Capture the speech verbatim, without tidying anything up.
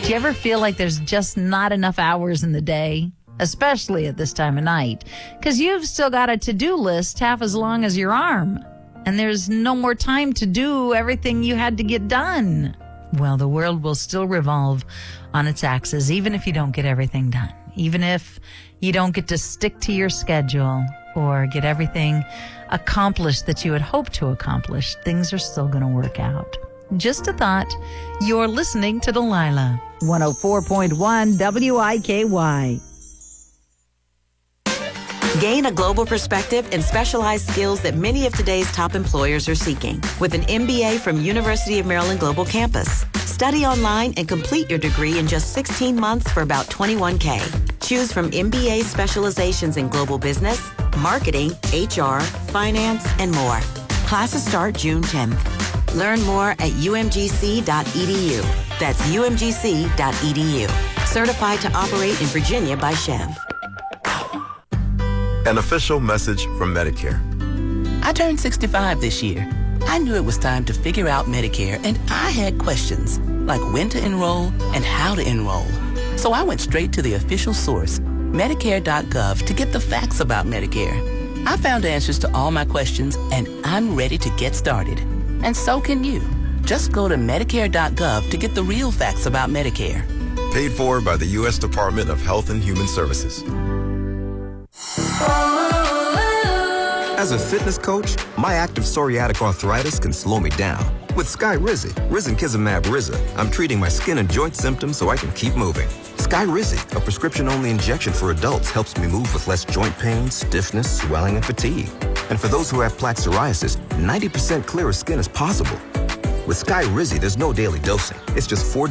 Do you ever feel like there's just not enough hours in the day, especially at this time of night? Because you've still got a to-do list half as long as your arm, and there's no more time to do everything you had to get done. Well, the world will still revolve on its axis, even if you don't get everything done, even if you don't get to stick to your schedule or get everything accomplished that you had hoped to accomplish. Things are still going to work out. Just a thought. You're listening to Delilah. one oh four point one W I K Y. Gain a global perspective and specialized skills that many of today's top employers are seeking with an M B A from University of Maryland Global Campus. Study online and complete your degree in just sixteen months for about twenty-one K. Choose from M B A specializations in global business, marketing, H R, finance, and more. Classes start June tenth. Learn more at U M G C dot E D U. That's U M G C dot E D U. Certified to operate in Virginia by Chev. An official message from Medicare. I turned sixty-five this year. I knew it was time to figure out Medicare, and I had questions, like when to enroll and how to enroll. So I went straight to the official source, Medicare dot gov, to get the facts about Medicare. I found answers to all my questions, and I'm ready to get started. And so can you. Just go to Medicare dot gov to get the real facts about Medicare. Paid for by the U S Department of Health and Human Services. As a fitness coach, my active psoriatic arthritis can slow me down. With Skyrizi, risankizumab Riza, I'm treating my skin and joint symptoms so I can keep moving. Skyrizi, a prescription-only injection for adults, helps me move with less joint pain, stiffness, swelling, and fatigue. And for those who have plaque psoriasis, ninety percent clearer skin is possible. With Skyrizi, there's no daily dosing. It's just four